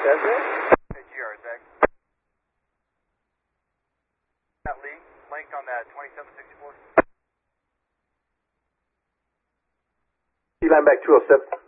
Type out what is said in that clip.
Desiree? Hey, GR, Zach. That leak link on that 2764. Line back 207.